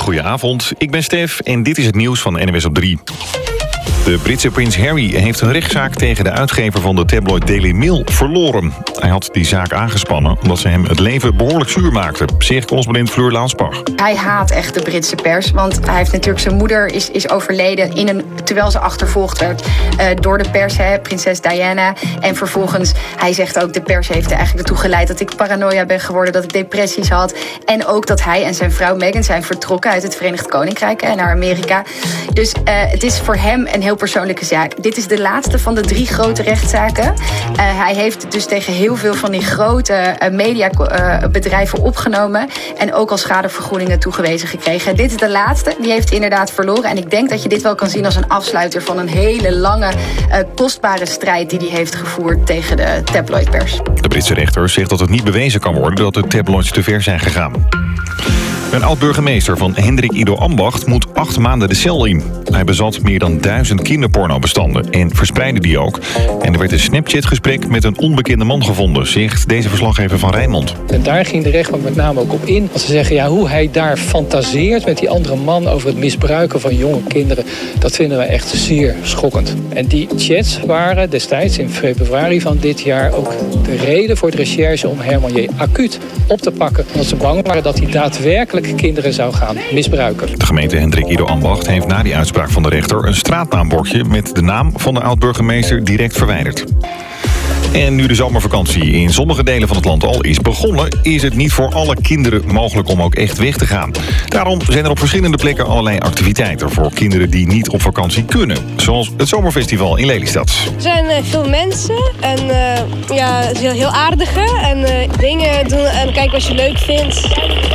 Goedenavond, ik ben Stef en dit is het nieuws van NWS op 3. De Britse prins Harry heeft een rechtszaak tegen de uitgever van de tabloid Daily Mail verloren. Hij had die zaak aangespannen omdat ze hem het leven behoorlijk zuur maakte, zegt correspondent Fleur Laansbach. Hij haat echt de Britse pers, want hij heeft natuurlijk zijn moeder is overleden terwijl ze achtervolgd werd door de pers, prinses Diana. En vervolgens, hij zegt ook, de pers heeft er eigenlijk ertoe geleid dat ik paranoia ben geworden, dat ik depressies had. En ook dat hij en zijn vrouw Meghan zijn vertrokken uit het Verenigd Koninkrijk naar Amerika. Dus het is voor hem een heel persoonlijke zaak. Dit is de laatste van de 3 grote rechtszaken. Hij heeft dus tegen heel veel van die grote mediabedrijven opgenomen en ook al schadevergoedingen toegewezen gekregen. Dit is de laatste, die heeft hij inderdaad verloren. En ik denk dat je dit wel kan zien als een afsluiter van een hele lange, kostbare strijd die hij heeft gevoerd tegen de tabloidpers. De Britse rechter zegt dat het niet bewezen kan worden dat de tabloids te ver zijn gegaan. Een oud-burgemeester van Hendrik Ido Ambacht moet 8 maanden de cel in. Hij bezat meer dan 1000 kinderpornobestanden en verspreidde die ook. En er werd een Snapchat-gesprek met een onbekende man gevonden, zegt deze verslaggever van Rijnmond. En daar ging de rechtbank met name ook op in. Want ze zeggen, hoe hij daar fantaseert met die andere man over het misbruiken van jonge kinderen, dat vinden wij echt zeer schokkend. En die chats waren destijds in februari van dit jaar ook de reden voor de recherche om Herman J. acuut op te pakken. Omdat ze bang waren dat hij daadwerkelijk kinderen zou gaan misbruiken. De gemeente Hendrik Ido Ambacht heeft na die uitspraak van de rechter een straatnaambordje met de naam van de oud-burgemeester direct verwijderd. En nu de zomervakantie in sommige delen van het land al is begonnen, is het niet voor alle kinderen mogelijk om ook echt weg te gaan. Daarom zijn er op verschillende plekken allerlei activiteiten voor kinderen die niet op vakantie kunnen. Zoals het zomerfestival in Lelystad. Er zijn veel mensen en het is heel aardige en dingen doen en kijken wat je leuk vindt.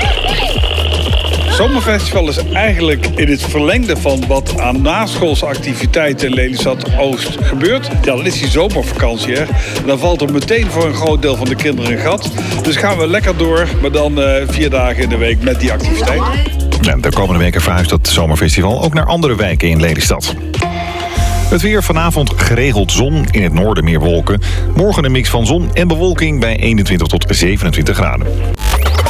Het zomerfestival is eigenlijk in het verlengde van wat aan naschoolse activiteiten in Lelystad Oost gebeurt. Ja, dan is die zomervakantie, hè. Dan valt er meteen voor een groot deel van de kinderen een gat. Dus gaan we lekker door, maar dan 4 dagen in de week met die activiteiten. Ja, de komende weken verhuist het zomerfestival ook naar andere wijken in Lelystad. Het weer vanavond geregeld zon, in het noorden meer wolken. Morgen een mix van zon en bewolking bij 21 tot 27 graden.